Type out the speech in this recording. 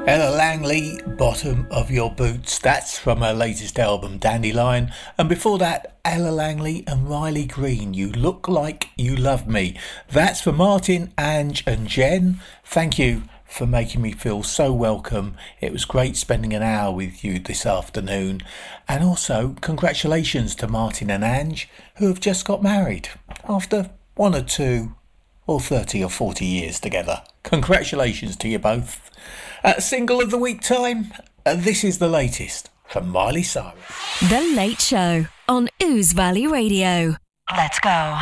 Ella Langley, Bottom of Your Boots. That's from her latest album, Dandelion. And before that, Ella Langley and Riley Green, You Look Like You Love Me. That's for Martin, Ange and Jen. Thank you for making me feel so welcome. It was great spending an hour with you this afternoon. And also, congratulations to Martin and Ange, who have just got married after 1 or 2 or 30 or 40 years together. Congratulations to you both. Single of the week time. This is the latest from Miley Cyrus. The Late Show on Ooze Valley Radio. Let's go.